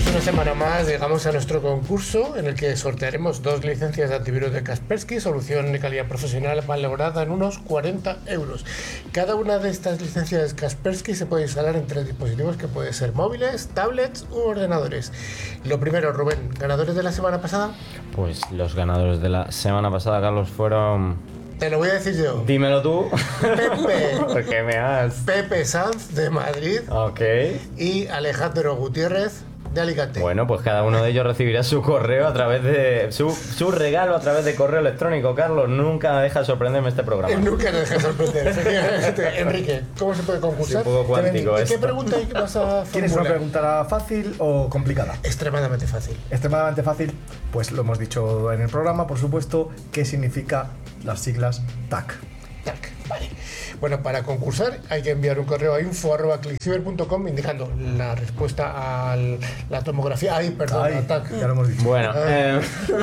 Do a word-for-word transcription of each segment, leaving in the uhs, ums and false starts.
pues una semana más llegamos a nuestro concurso en el que sortearemos dos licencias de antivirus de Kaspersky, solución de calidad profesional valorada en unos cuarenta euros. Cada una de estas licencias Kaspersky se puede instalar en tres dispositivos que pueden ser móviles, tablets u ordenadores. Lo primero, Rubén, ¿ganadores de la semana pasada? Pues los ganadores de la semana pasada, Carlos, fueron... Te lo voy a decir yo. Dímelo tú. Pepe. ¿Por qué me has...? Pepe Sanz, de Madrid. Ok. Y Alejandro Gutiérrez, de Alicante. Bueno, pues cada uno de ellos recibirá su correo a través de... Su, su regalo a través de correo electrónico. Carlos, nunca deja de sorprenderme este programa. Nunca nos deja sorprender, efectivamente. Enrique, ¿cómo se puede concursar? Es un poco cuántico ¿Y esto. qué pregunta vas a formular? ¿Quieres una pregunta fácil o complicada? Extremadamente fácil. Extremadamente fácil, pues lo hemos dicho en el programa, por supuesto, ¿qué significa las siglas T A C? Tac, vale. Bueno, para concursar hay que enviar un correo a info arroba clickciber punto com indicando la respuesta a la tomografía. Ay, perdón, Ay, a T A C. ya lo hemos dicho. Bueno, eh...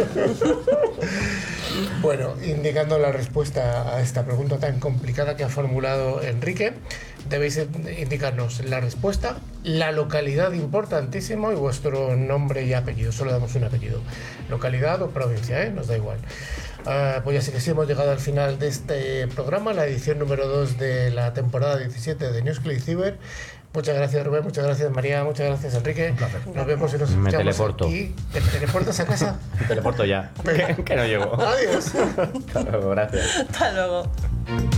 Bueno, indicando la respuesta a esta pregunta tan complicada que ha formulado Enrique, debéis indicarnos la respuesta, la localidad importantísimo y vuestro nombre y apellido. Solo damos un apellido. Localidad o provincia, ¿eh? Nos da igual. Uh, pues ya sí que sí, hemos llegado al final de este programa, la edición número dos de la temporada diecisiete de News Click Cyber. Muchas gracias, Rubén, muchas gracias, María, muchas gracias, Enrique. Un placer. Nos vemos y nos Me escuchamos teleporto. aquí. ¿Te teleportas a casa? Me teleporto ya. Venga. que, que no llego. Adiós. Hasta luego, gracias. Hasta luego.